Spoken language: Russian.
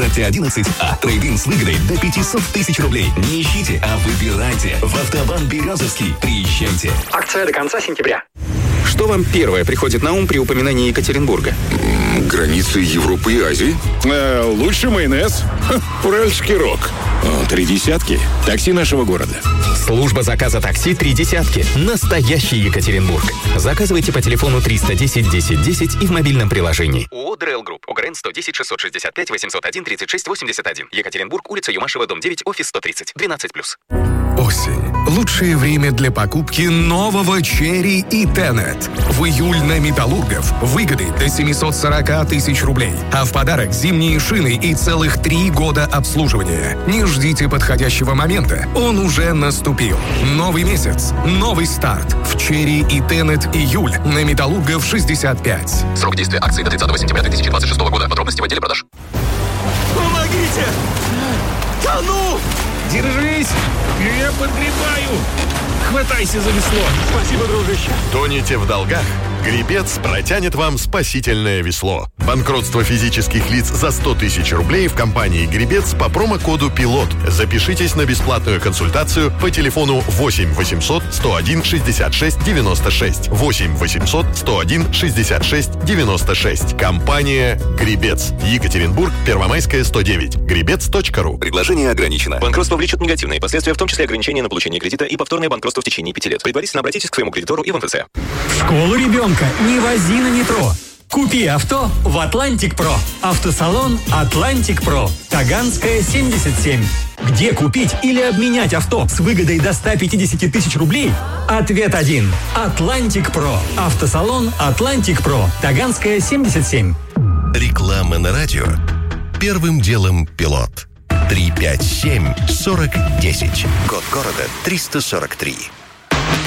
Т11А. Трейд-ин с выгодой до 500 тысяч рублей. Не ищите, а выбирайте. В Автобан Березовский. Приезжайте. Акция до конца сентября. Что вам первое приходит на ум при упоминании Екатеринбурга? Границы Европы и Азии. Лучший майонез. Уральский рок. 3 десятки. Такси нашего города. Служба заказа такси 3 десятки. Настоящий Екатеринбург. Заказывайте по телефону 310 10 10 и в мобильном приложении. ООО «ДРЛ Групп». ОГРН 110 665 801 36 81. Екатеринбург, улица Юмашева, дом 9, офис 130. 12+. Осень. Лучшее время для покупки нового Черри и Тенет. В июль на Металлургов выгоды до 740 тысяч рублей. А в подарок зимние шины и целых 3 года обслуживания. Не ждите подходящего момента. Он уже наступил. Новый месяц. Новый старт. В Черри и Тенет июль на Металлургов 65. Срок действия акции до 30 сентября 2026 года. Подробности в отделе продаж. Помогите! Тону! Держись! Я подгребаю! Хватайся за весло! Спасибо, дружище! Тонете в долгах? Гребец протянет вам спасительное весло. Банкротство физических лиц за 100 тысяч рублей в компании «Гребец» по промокоду «Пилот». Запишитесь на бесплатную консультацию по телефону 8 800 101 66 96. 8 800 101 66 96. Компания «Гребец». Екатеринбург, Первомайская, 109. Гребец.ру. Предложение ограничено. Банкротство влечет негативные последствия, в том числе ограничения на получение кредита и повторное банкротство в течение 5 лет. Предварительно обратитесь к своему кредитору и в МФЦ. В школу ребенка не вози на метро. Купи авто в Атлантик Про. Автосалон Атлантик Про. Таганская, 77. Где купить или обменять авто с выгодой до 150 тысяч рублей? Ответ один. Атлантик Про. Автосалон Атлантик Про. Таганская, 77. Реклама на радио. Первым делом «Пилот». 357-40-10. Код города 343.